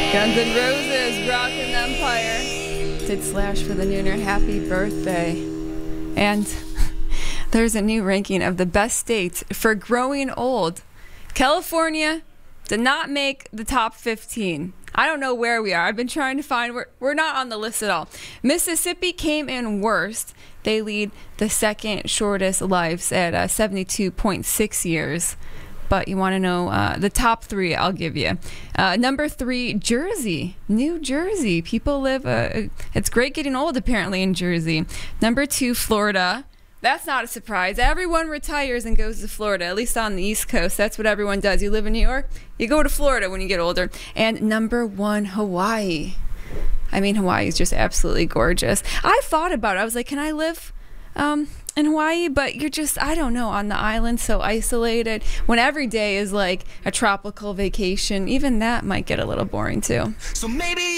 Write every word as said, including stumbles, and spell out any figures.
Guns N' Roses, Rockin' Empire. Did Slash for the Nooner happy birthday. And there's a new ranking of the best states for growing old. California did not make the top fifteen. I don't know where we are. I've been trying to find, we're, we're not on the list at all. Mississippi came in worst. They lead the second shortest lives at uh, seventy-two point six years. But you want to know uh, the top three, I'll give you. Uh, number three, Jersey. New Jersey. People live, uh, it's great getting old apparently in Jersey. Number two, Florida. That's not a surprise. Everyone retires and goes to Florida, at least on the East Coast. That's what everyone does. You live in New York, you go to Florida when you get older. And number one, Hawaii. I mean, Hawaii is just absolutely gorgeous. I thought about it. I was like, can I live um, in Hawaii? But you're just, I don't know, on the island, so isolated. When every day is like a tropical vacation, even that might get a little boring too. So maybe